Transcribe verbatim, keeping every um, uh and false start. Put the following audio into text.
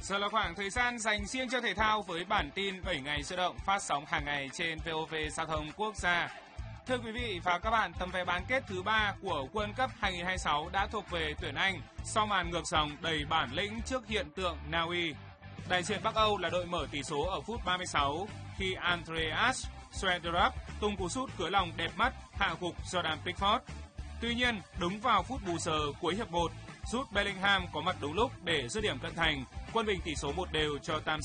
Giờ là khoảng thời gian dành riêng cho thể thao với bản tin bảy ngày sôi động phát sóng hàng ngày trên vê o vê Giao thông Quốc gia. Thưa quý vị và các bạn, tấm vé bán kết thứ ba của World Cup hai không hai sáu đã thuộc về tuyển Anh sau màn ngược dòng đầy bản lĩnh trước hiện tượng Na Uy. Đại diện Bắc Âu là đội mở tỷ số ở phút ba mươi sáu khi Andreas Schwederup tung cú sút cửa lòng đẹp mắt hạ gục Jordan Pickford. Tuy nhiên, đúng vào phút bù giờ cuối hiệp một, Jude Bellingham có mặt đúng lúc để dứt điểm cận thành, quân bình tỷ số một đều cho Tam